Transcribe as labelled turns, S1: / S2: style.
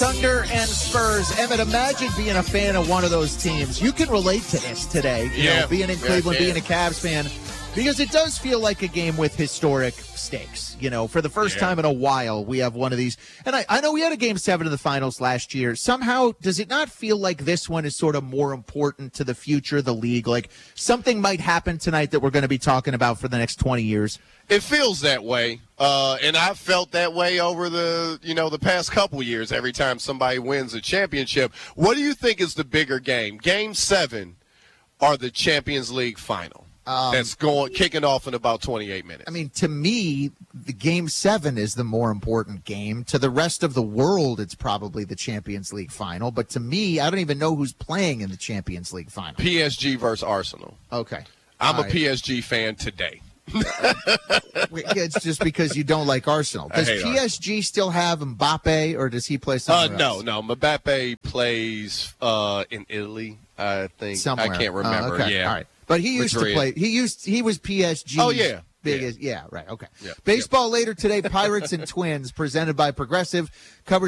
S1: Thunder and Spurs. Emmett, imagine being a fan of one of those teams. You can relate to this today, you know, being in Cleveland, being a Cavs fan, because it does feel like a game with historic stakes. You know, for the first time in a while, we have one of these. And I know we had a Game 7 of the finals last year. Somehow, does it not feel like this one is sort of more important to the future of the league? Like something might happen tonight that we're going to be talking about for the next 20 years?
S2: It feels that way, and I've felt that way over the past couple years. Every time somebody wins a championship, what do you think is the bigger game? Game 7 or the Champions League final? That's kicking off in about 28 minutes.
S1: I mean, to me, the Game 7 is the more important game. To the rest of the world, it's probably the Champions League final. But to me, I don't even know who's playing in the Champions League final.
S2: PSG versus Arsenal.
S1: Okay.
S2: I'm a PSG fan today.
S1: It's just because you don't like Arsenal. Does PSG still have Mbappe, or does he play somewhere else?
S2: No. Mbappe plays in Italy, I think.
S1: Somewhere.
S2: I can't remember.
S1: Okay.
S2: Yeah.
S1: All right. But he used to play. He was PSG.
S2: Oh, yeah.
S1: Biggest. Yeah, right. Okay. Yeah. Baseball later today, Pirates and Twins, presented by Progressive. Coverage